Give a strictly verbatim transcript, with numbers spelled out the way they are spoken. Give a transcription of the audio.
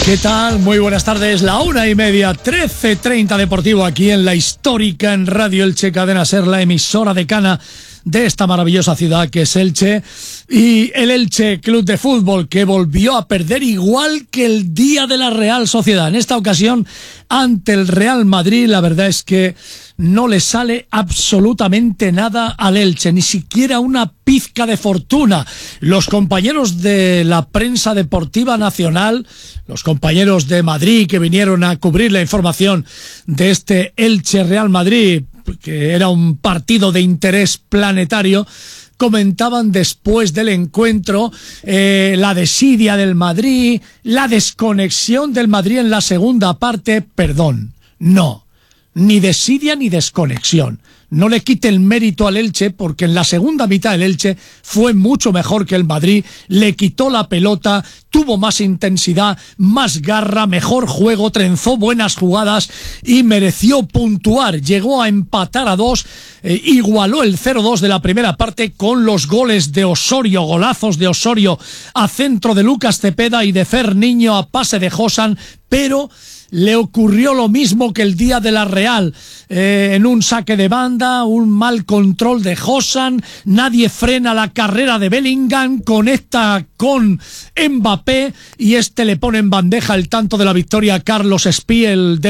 ¿Qué tal? Muy buenas tardes, la una y media, trece treinta Deportivo aquí en la histórica en Radio Elche, Cadena Ser, la emisora decana de esta maravillosa ciudad que es Elche, y el Elche Club de Fútbol, que volvió a perder igual que el día de la Real Sociedad. En esta ocasión ante el Real Madrid. La verdad es que no le sale absolutamente nada al Elche, ni siquiera una pizca de fortuna. Los compañeros de la prensa deportiva nacional, los compañeros de Madrid que vinieron a cubrir la información de este Elche Real Madrid, que era un partido de interés planetario, comentaban después del encuentro eh, la desidia del Madrid, la desconexión del Madrid en la segunda parte. Perdón, no, ni desidia ni desconexión. No le quite el mérito al Elche, porque en la segunda mitad el Elche fue mucho mejor que el Madrid, le quitó la pelota, tuvo más intensidad, más garra, mejor juego, trenzó buenas jugadas y mereció puntuar. Llegó a empatar a dos, eh, igualó el cero dos de la primera parte con los goles de Osorio, golazos de Osorio a centro de Lucas Cepeda y de Fer Niño a pase de Josan, pero le ocurrió lo mismo que el día de la Real, eh, en un saque de banda, un mal control de Josan, nadie frena la carrera de Bellingham, conecta con Mbappé y este le pone en bandeja el tanto de la victoria a Carlos Espí, el del